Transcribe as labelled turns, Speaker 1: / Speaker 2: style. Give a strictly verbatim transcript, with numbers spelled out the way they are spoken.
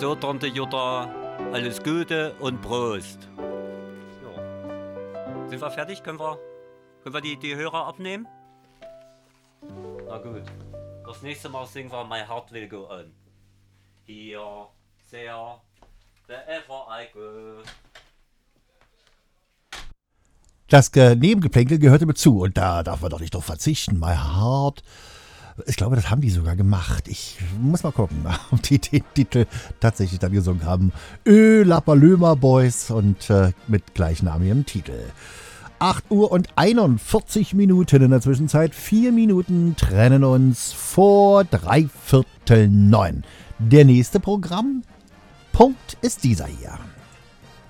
Speaker 1: So, Tante Jutta, alles Gute und Prost. Ja. Sind wir fertig? Können wir, können wir die, die Hörer abnehmen? Na gut. Das nächste Mal singen wir My Heart Will Go On. Here, there, wherever I go.
Speaker 2: Das äh, Nebengeplänkel gehörte mit zu und da darf man doch nicht drauf verzichten. My Heart. Ich glaube, das haben die sogar gemacht. Ich muss mal gucken, ob die den Titel tatsächlich dann gesungen haben. Ö, Lapalömer Boys und äh, mit gleichnamigem Titel. acht Uhr und einundvierzig Minuten in der Zwischenzeit. Vier Minuten trennen uns vor dreiviertel neun. Der nächste Programmpunkt ist dieser hier.